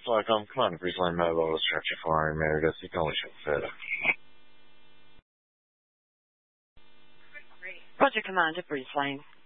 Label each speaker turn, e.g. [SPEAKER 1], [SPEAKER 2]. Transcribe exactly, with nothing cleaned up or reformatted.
[SPEAKER 1] Flycom Command, Bridgeline Mobile, structure for America, acknowledgement further.
[SPEAKER 2] Roger, Commander, Bridgeline.